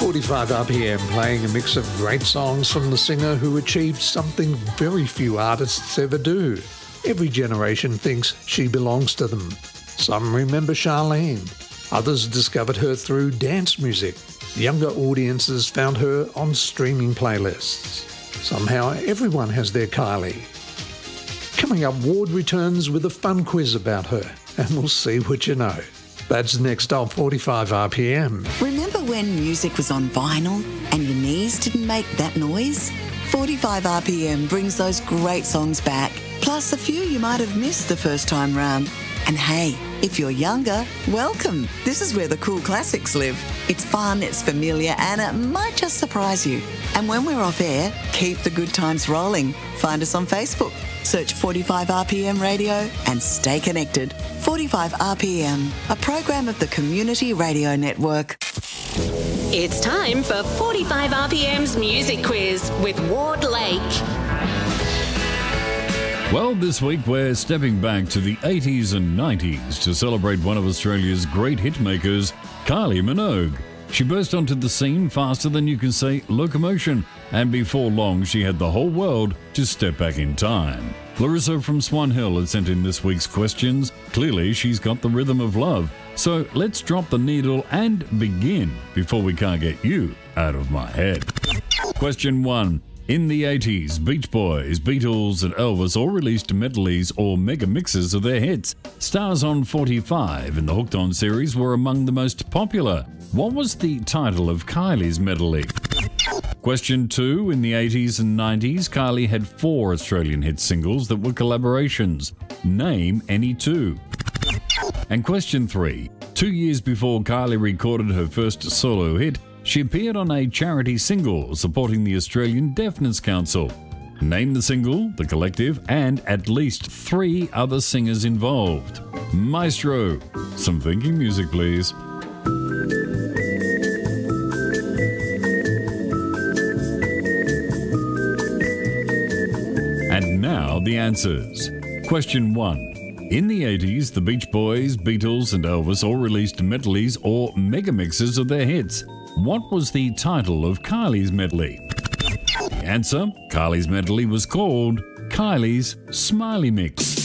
45 RPM, playing a mix of great songs from the singer who achieved something very few artists ever do. Every generation thinks she belongs to them. Some remember Charlene. Others discovered her through dance music. Younger audiences found her on streaming playlists. Somehow everyone has their Kylie. Coming up, Ward returns with a fun quiz about her, and we'll see what you know. That's next on 45 RPM. Remember when music was on vinyl and your knees didn't make that noise? 45 RPM brings those great songs back, plus a few you might have missed the first time round. And hey, if you're younger, welcome. This is where the cool classics live. It's fun, it's familiar, and it might just surprise you. And when we're off air, keep the good times rolling. Find us on Facebook. Search 45 RPM Radio and stay connected. 45 RPM, a program of the Community Radio Network. It's time for 45 RPM's Music Quiz with Ward Lake. Well, this week we're stepping back to the 80s and 90s to celebrate one of Australia's great hitmakers, Kylie Minogue. She burst onto the scene faster than you can say locomotion, and before long she had the whole world to step back in time. Larissa from Swan Hill has sent in this week's questions. Clearly she's got the rhythm of love. So let's drop the needle and begin before we can't get you out of my head. Question 1. In the 80s, Beach Boys, Beatles and Elvis all released medleys or mega mixes of their hits. Stars on 45 in the Hooked On series were among the most popular. What was the title of Kylie's medley? Question 2. In the 80s and 90s, Kylie had 4 Australian hit singles that were collaborations. Name any 2. And question 3. 2 years before Kylie recorded her first solo hit, she appeared on a charity single supporting the Australian Deafness Council. Name the single, the collective, and at least 3 other singers involved. Maestro, some thinking music, please. And now the answers. Question 1. In the 80s, the Beach Boys, Beatles and Elvis all released medleys or mega mixes of their hits. What was the title of Kylie's medley? The answer, Kylie's medley was called Kylie's Smiley Mix.